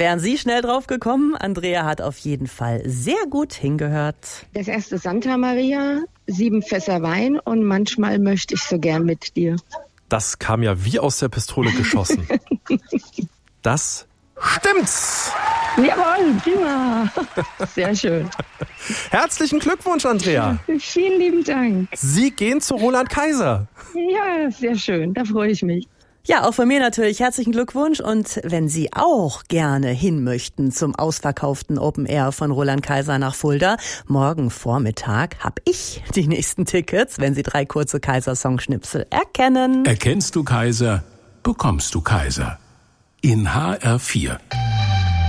wären Sie schnell drauf gekommen? Andrea hat auf jeden Fall sehr gut hingehört. Das erste Santa Maria, 7 Fässer Wein und manchmal möchte ich so gern mit dir. Das kam ja wie aus der Pistole geschossen. Das stimmt's! Jawohl, prima. Sehr schön. Herzlichen Glückwunsch, Andrea. Vielen lieben Dank. Sie gehen zu Roland Kaiser. Ja, sehr schön. Da freue ich mich. Ja, auch von mir natürlich herzlichen Glückwunsch. Und wenn Sie auch gerne hin möchten zum ausverkauften Open Air von Roland Kaiser nach Fulda, morgen Vormittag habe ich die nächsten Tickets, wenn Sie 3 kurze Kaiser-Songschnipsel erkennen. Erkennst du Kaiser, bekommst du Kaiser. In HR4.